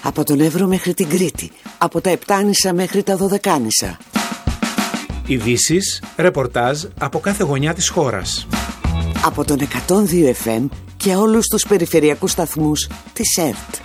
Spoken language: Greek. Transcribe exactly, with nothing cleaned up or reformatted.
Από τον Εύρο μέχρι την Κρήτη, από τα Επτάνησα μέχρι τα Δωδεκάνησα. Ειδήσεις, ρεπορτάζ από κάθε γωνιά της χώρας. Από τον εκατόν δύο εφ εμ και όλους τους περιφερειακούς σταθμούς της ΕΡΤ.